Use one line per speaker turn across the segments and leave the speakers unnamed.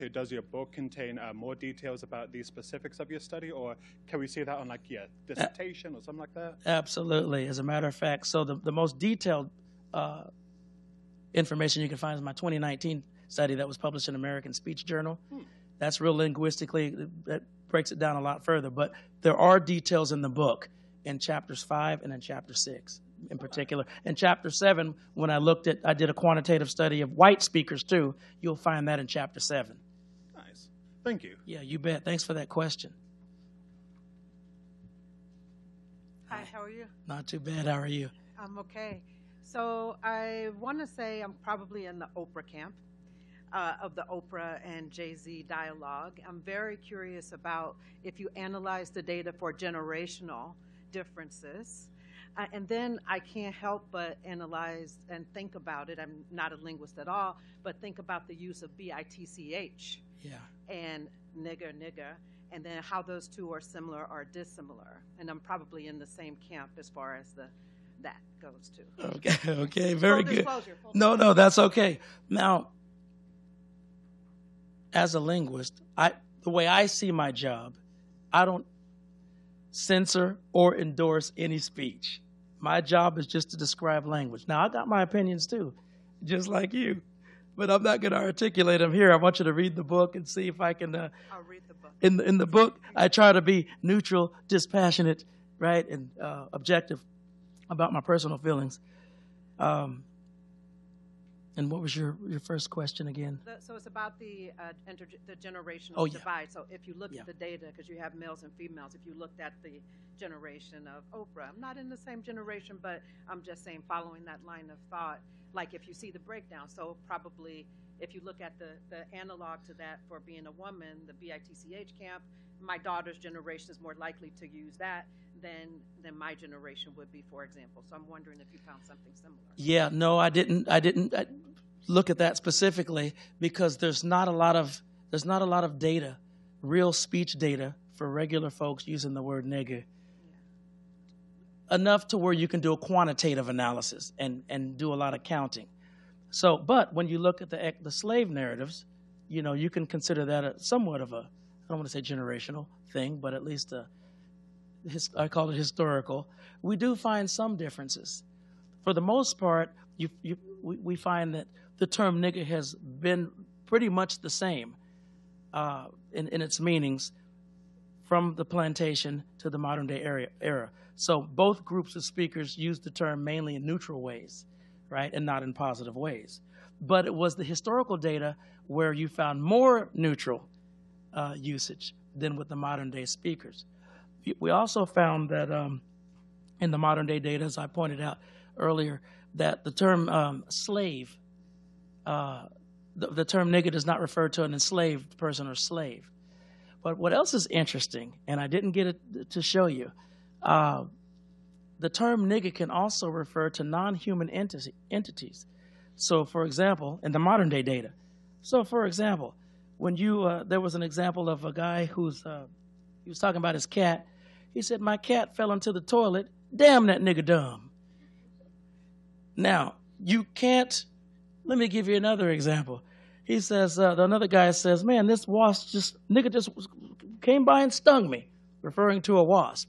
Does your book contain more details about the specifics of your study, or can we see that on like your dissertation or something like that?
Absolutely. As a matter of fact, so the most detailed information you can find is my 2019 study that was published in American Speech Journal. That's real linguistically, that breaks it down a lot further. But there are details in the book in chapters 5 and in chapter 6 in particular. In chapter 7, when I did a quantitative study of white speakers too, you'll find that in chapter 7.
Nice. Thank you.
Yeah, you bet. Thanks for that question.
Hi, how are you?
Not too bad. How are you?
I'm okay. So I want to say I'm probably in the Oprah camp of the Oprah and Jay-Z dialogue. I'm very curious about if you analyze the data for generational differences. And then I can't help but analyze and think about it. I'm not a linguist at all, but think about the use of bitch and nigger, and then how those two are similar or dissimilar. And I'm probably in the same camp as far as that goes too.
Okay, very
Full
good.
disclosure.
No, that's okay. Now, as a linguist, the way I see my job, I don't censor or endorse any speech. My job is just to describe language. Now, I got my opinions too, just like you, but I'm not going to articulate them here. I want you to read the book and see if I can.
I'll read the book.
In the book, I try to be neutral, dispassionate, right, and objective about my personal feelings. And what was your first question again?
So it's about the generational divide. So if you look at the data, because you have males and females, if you looked at the generation of Oprah, I'm not in the same generation, but I'm just saying following that line of thought, like if you see the breakdown, so probably if you look at the analog to that for being a woman, the bitch camp, my daughter's generation is more likely to use that than my generation would be, for example. So I'm wondering if you found something similar.
Yeah, no, I didn't look at that specifically because there's not a lot of data, real speech data for regular folks using the word nigger. Enough to where you can do a quantitative analysis and do a lot of counting. So, but when you look at the slave narratives, you can consider that somewhat of a, I don't want to say generational thing, but at least I call it historical. We do find some differences. For the most part, we find that the term nigger has been pretty much the same in its meanings from the plantation to the modern day era. So both groups of speakers use the term mainly in neutral ways, right, and not in positive ways. But it was the historical data where you found more neutral usage than with the modern day speakers. We also found that in the modern day data, as I pointed out earlier, that the term slave, the term nigger does not refer to an enslaved person or slave. But what else is interesting, and I didn't get it to show you, the term nigger can also refer to non-human entities. So, for example, in the modern day data. So, for example, when there was an example of a guy he was talking about his cat. He said, "My cat fell into the toilet. Damn, that nigger dumb." Now, you can't, let me give you another example. He says, another guy says, "Man, this nigger just came by and stung me," referring to a wasp.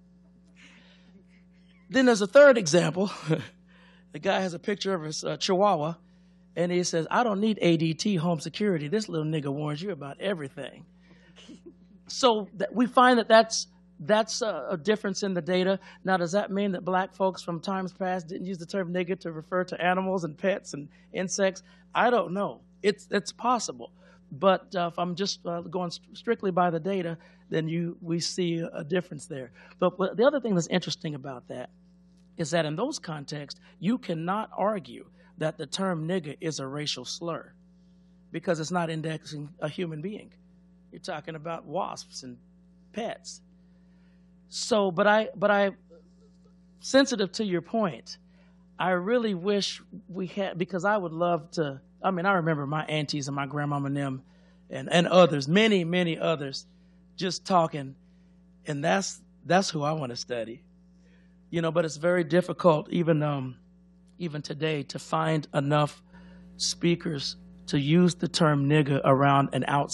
Then there's a third example. The guy has a picture of his chihuahua, and he says, "I don't need ADT home security. This little nigger warns you about everything." So we find that's a difference in the data. Now, does that mean that black folks from times past didn't use the term nigger to refer to animals and pets and insects? I don't know. It's possible. But if I'm just going strictly by the data, then we see a difference there. But the other thing that's interesting about that is that in those contexts, you cannot argue that the term nigger is a racial slur because it's not indexing a human being. You're talking about wasps and pets. So, but I, sensitive to your point, I really wish we had, because I would love to, I remember my aunties and my grandmama and them and others, many, many others, just talking, and that's who I want to study. But it's very difficult even today to find enough speakers to use the term nigger around an